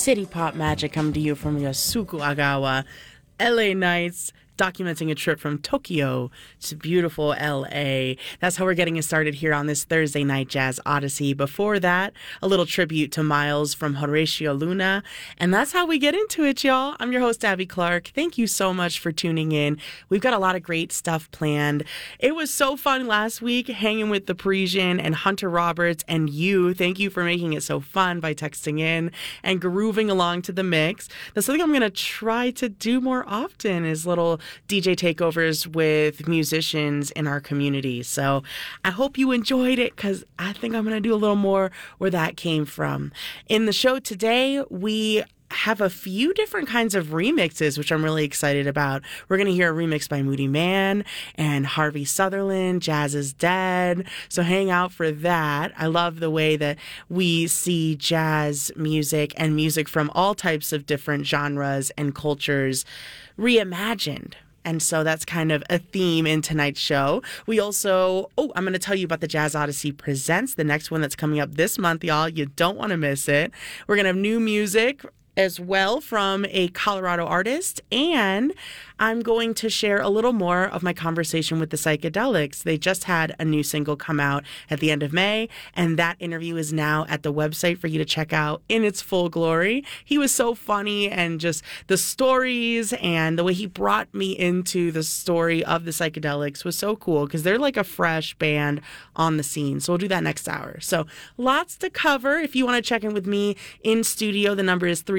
City Pop Magic coming to you from Yasuku Agawa, LA Nights, documenting a trip from Tokyo to beautiful LA. That's how we're getting it started here on this Thursday Night Jazz Odyssey. Before that, a little tribute to Miles from Horatio Luna. And that's how we get into it, y'all. I'm your host, Abby Clark. Thank you so much for tuning in. We've got a lot of great stuff planned. It was so fun last week hanging with the Parisian and Hunter Roberts and you. Thank you for making it so fun by texting in and grooving along to the mix. That's something I'm going to try to do more often, is little DJ takeovers with musicians in our community. So I hope you enjoyed it, because I think I'm going to do a little more where that came from. In the show today, we have a few different kinds of remixes, which I'm really excited about. We're going to hear a remix by Moody Man and Harvey Sutherland, Jazz is Dead. So hang out for that. I love the way that we see jazz music and music from all types of different genres and cultures reimagined. And so that's kind of a theme in tonight's show. We also, I'm going to tell you about the Jazz Odyssey Presents, the next one that's coming up this month, y'all. You don't want to miss it. We're going to have new music as well from a Colorado artist, and I'm going to share a little more of my conversation with the Psychedelics. They just had a new single come out at the end of May, and that interview is now at the website for you to check out in its full glory. He was so funny, and just the stories and the way he brought me into the story of the Psychedelics was so cool, because they're like a fresh band on the scene. So we'll do that next hour. So lots to cover. If you want to check in with me in studio, the number is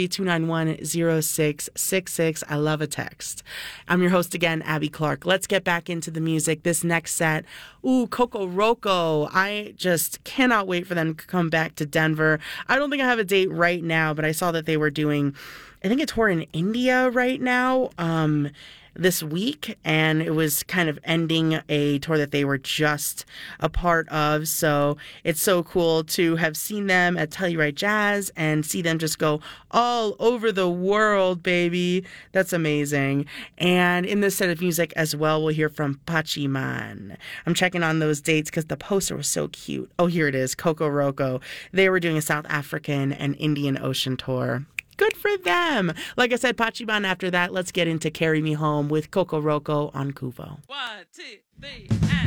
303-291-0666. I love a text. I'm your host again, Abby Clark. Let's get back into the music. This next set, Coco Roco. I just cannot wait for them to come back to Denver. I don't think I have a date right now, but I saw that they were doing, I think, a tour in India right now, this week, and it was kind of ending a tour that they were just a part of. So it's so cool to have seen them at Telluride Jazz and see them just go all over the world, baby. That's amazing. And in this set of music as well, we'll hear from Pachiman. I'm checking on those dates because the poster was so cute. Oh, here it is, Coco Roco. They were doing a South African and Indian Ocean tour. Good for them. Like I said, Pachiman after that. Let's get into Carry Me Home with Coco Roco on Kuvo. 1, 2, 3, and